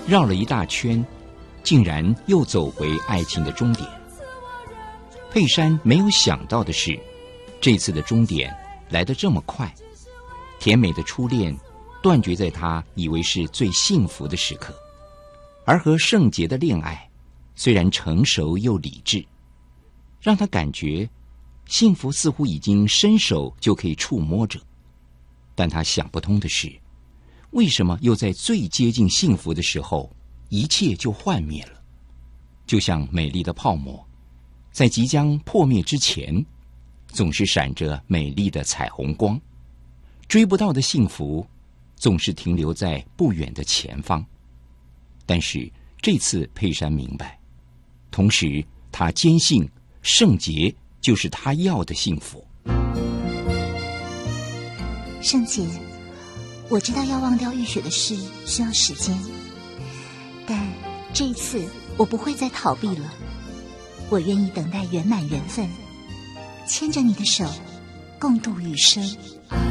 绕了一大圈，竟然又走回爱情的终点。佩珊没有想到的是，这次的终点来得这么快，甜美的初恋断绝在他以为是最幸福的时刻，而和圣洁的恋爱虽然成熟又理智，让他感觉幸福似乎已经伸手就可以触摸着，但他想不通的是，为什么又在最接近幸福的时候，一切就幻灭了？就像美丽的泡沫，在即将破灭之前，总是闪着美丽的彩虹光。追不到的幸福，总是停留在不远的前方。但是这次佩珊明白，同时她坚信圣洁就是她要的幸福。 圣洁，我知道要忘掉浴血的事需要时间，但这一次我不会再逃避了。我愿意等待圆满缘分，牵着你的手，共度余生。